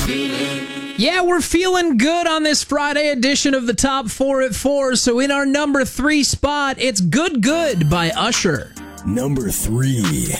Yeah, we're feeling good on this Friday edition of the Top 4 at 4. So in our number 3 spot, it's Good Good by Usher. Number 3.